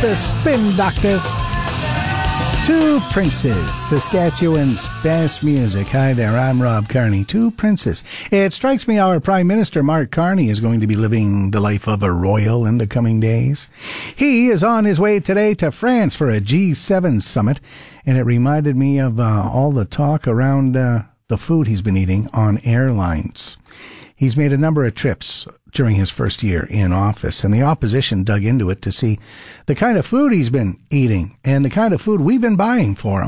the Spin Doctors. Two Princes, Saskatchewan's best music. Hi there, I'm Rob Carney. Two Princes. It strikes me our Prime Minister, Mark Carney, is going to be living the life of a royal in the coming days. He is on his way today to France for a G7 summit, and it reminded me of all the talk around the food he's been eating on airlines. He's made a number of trips during his first year in office, and the opposition dug into it to see the kind of food he's been eating and the kind of food we've been buying for him.